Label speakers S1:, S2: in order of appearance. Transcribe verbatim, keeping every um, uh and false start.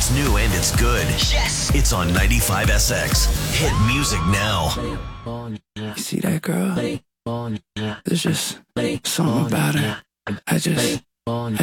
S1: It's new and it's good. Yes! It's on ninety-five S X. Hit music now.
S2: You see that girl? There's just something about her. I just, I